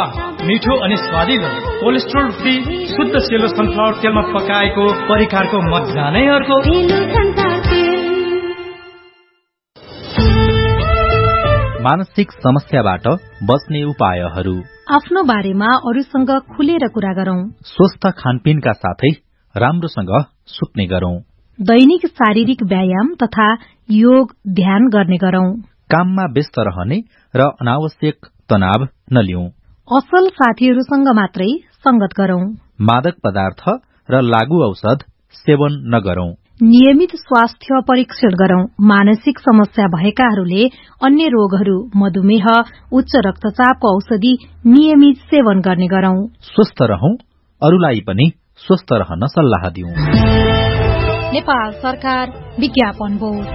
मिठो अनि स्वादिलो कोलेस्ट्रोल फ्री शुद्ध सेलो सनफ्लावर तेलमा पकाएको परिकारको मजा नै अर्को। मानसिक समस्याबाट बच्ने उपायहरू। आफ्नो बारेमा अरूसँग खुलेर कुरा गरौं। स्वस्थ खानपिनका साथै राम्रोसँग सुत्ने गरौं। दैनिक शारीरिक व्यायाम तथा योग ध्यान गर्ने गरौं। काममा व्यस्त रहने र अनावश्यक तनाव नलिउँ। असल साथीहरूसँग मात्रै संगत गरौं। मादक पदार्थ र लागू औषध सेवन नगरौं। नियमित स्वास्थ्य परीक्षण गरौं। मानसिक समस्या भएकाहरूले अन्य रोगहरू, मधुमेह, उच्च रक्तचापको औषधि नियमित सेवन गर्ने गरौं। स्वस्थ रहौं, अरूलाई पनि स्वस्थ रहन सल्लाह दिउँ। नेपाल सरकार विज्ञापन बोर्ड।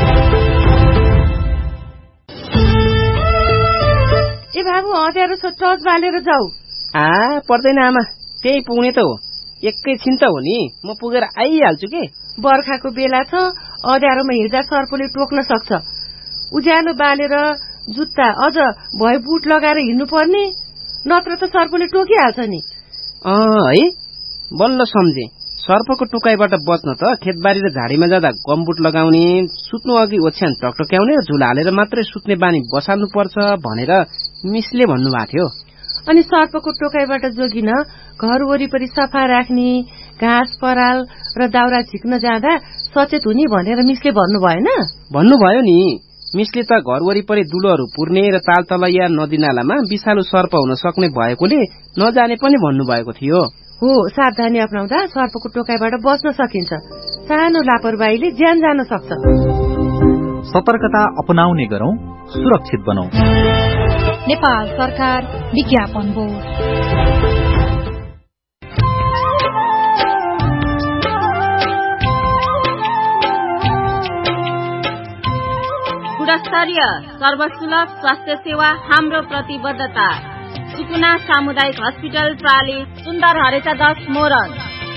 ए बाबु अँध्यारो छ, टर्च बालेर जाऊ। पर्दैन आमा, त्यही पुग्ने त हो। एकैछिन त हो नि, म पुगेर आइहाल्छु के। बर्खाको बेला छ, अँध्यारोमा हिँड्दा सर्पले टोक्न सक्छ। उज्यालो बालेर जुत्ता अझ भए बुट लगाएर हिँड्नु पर्ने, नत्र त सर्पले टोकिहाल्छ नि। है, बल्ल सम्झे। सर्पको टुकाइबाट बच्न त खेतबारी र झाडीमा जाँदा गमबुट लगाउने, सुत्नु अघि ओछ्यान टकटक्याउने र झुला हालेर मात्रै सुत्ने बानी बसाल्नु पर्छ भनेर मिसले भन्नुभएको थियो। अनि सर्पको टोकाइबाट जोगिन घर वरिपरि सफा राख्ने, घाँस पराल र दाउरा झिक्न जाँदा सचेत हुने भनेर मिसले भन्नु भएन? भन्नुभयो नि। मिसले त घर वरिपरि दुलोहरू पुर्ने र तालतलैया नदीनालामा विषालु सर्प हुन सक्ने भएकोले नजाने पनि भन्नुभएको थियो। हो, सावधानी अपनाउँदा सर्पको टोकाइबाट बच्न सकिन्छ। सानो लापरवाहीले ज्यान जान सक्छ। सतर्कता अपनाउने गरौं, सुरक्षित बनौं। नेपाल सरकार विज्ञापन बोर्ड। गुणस्तरीय सर्वसुलभ स्वास्थ्य सेवा हाम्रो प्रतिबद्धता। सुकुना सामुदायिक हस्पिटल प्राली, सुन्दर हरेचा 10 मोरङ।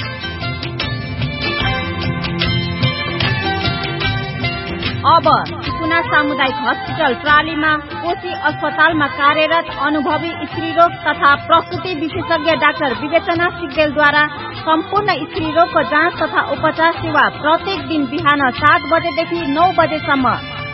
अब सुकुना सामुदायिक हस्पिटल प्रालीमा कोशी अस्पतालमा कार्यरत अनुभवी स्त्रीरोग तथा प्रसुति विशेषज्ञ डाक्टर विवेचना सिग्देलद्वारा सम्पूर्ण स्त्रीरोगको जाँच तथा उपचार सेवा प्रत्येक दिन बिहान 7 बजेदेखि 9 बजेसम्म।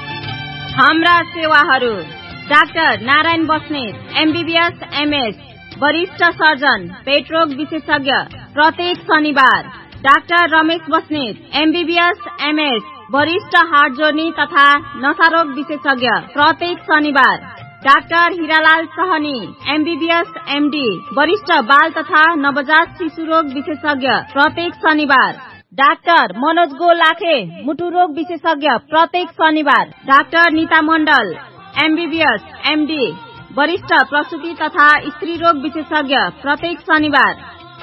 हाम्रा सेवाहरू: doctor Narayan Basnet, MBBS MS, वरिष्ठ सर्जन, पेटरोग विशेषज्ञ, प्रत्येक शनिबार। Doctor Ramesh Basnet, MBBS MS, वरिष्ठ हार्ट जोर्नी तथा नशारोग विशेषज्ञ, प्रत्येक शनिबार। Doctor Hiralal Sahni, MBBS MD, वरिष्ठ बाल तथा नवजात शिशु रोग विशेषज्ञ, प्रत्येक शनिबार। डाक्टर मनोज गोलाखे, मुटु रोग विशेषज्ञ, प्रत्येक शनिबार। डाक्टर नीता मण्डल, एमबीबीएस एमडी, वरिष्ठ प्रसूति तथा स्त्री रोग विशेषज्ञ, प्रत्येक शनिबार।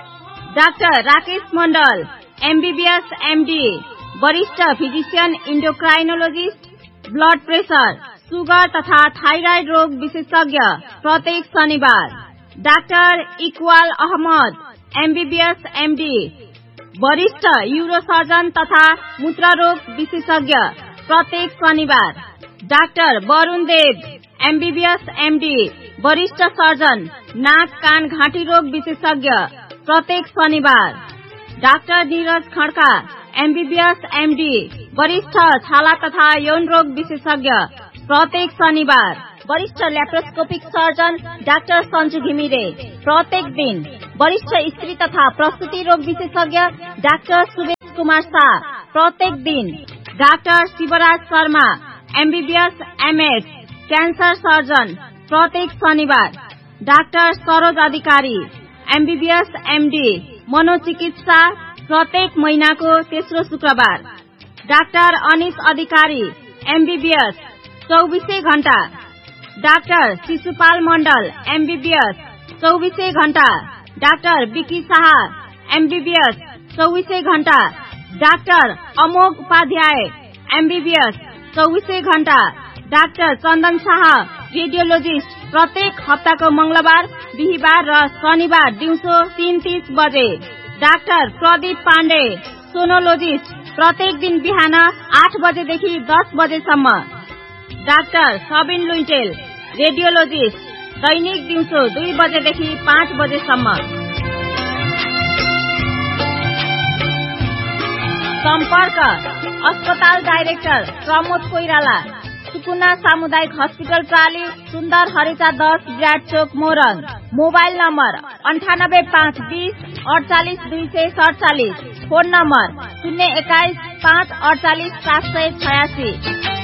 डाक्टर राकेश मण्डल, एमबीबीएस एमडी, वरिष्ठ फिजिशियन इन्डोक्राइनोलोजिस्ट, ब्लड प्रेशर, सुगर तथा थाइराइड रोग विशेषज्ञ, प्रत्येक शनिबार। Doctor Iqbal Ahmad, MBBS MD, वरिष्ठ यूरोसर्जन तथा मूत्ररोग विशेषज्ञ, प्रत्येक शनिबार। डाक्टर वरुण देव, एमबीबीएस एमडी, वरिष्ठ सर्जन, नाक कान घाँटी रोग विशेषज्ञ, प्रत्येक शनिबार। Doctor Neeraj Khadka, MBBS MD, वरिष्ठ छाला तथा यौन रोग विशेषज्ञ, प्रत्येक शनिबार। वरिष्ठ laparoscopic surgeon doctor Sanju Ghimire, प्रत्येक दिन। वरिष्ठ स्त्री तथा प्रसूति रोग विशेषज्ञ डाक्टर सुवेश कुमार शाह, प्रत्येक दिन। Doctor Shivraj Sharma, MBBS MS, cancer surgeon, प्रत्येक शनिबार। डाक्टर सरोज अधिकारी, एमबीबीएस एमडी, मनोचिकित्सा, प्रत्येक महिनाको तेस्रो शुक्रबार। डाक्टर अनिश अधिकारी, एमबीबीएस, 24 घण्टा। डाक्टर शिशुपाल मण्डल, एमबीबीएस, 24 घण्टा। डाक्टर विकी शाह, एमबीबीएस, 24 घण्टा। डाक्टर अमोघ उपाध्याय, एमबीबीएस, 24 घण्टा। डाक्टर चन्दन शाह, रेडियोलोजिस्ट, प्रत्येक हप्ताको मंगलबार, बिहीबार र शनिबार दिउँसो 3:30 बजे। डाक्टर प्रदीप पाण्डे, सोनोलोजिस्ट, प्रत्येक दिन बिहान 8 बजेदेखि 10 बजेसम्म। डाक्टर सबिन लुइटेल, रेडियोलोजिस्ट, दैनिक दिउँसो 2 बजेदेखि 5 बजेसम्म। सम्पर्क अस्पताल डाइरेक्टर प्रमोद कोइराला, सुकुना सामुदायिक हस्पिटल प्राली, सुन्दर हरिता 10 विराट चोक Morang. Mobile number 9852 48247, phone number 021 548 786।